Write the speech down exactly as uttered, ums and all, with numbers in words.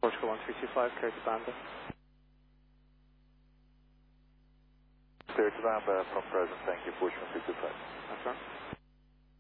Portugal one three two five, clear to Banda. Clear to Banda from present, thank you, Portugal one three two five. Confirm.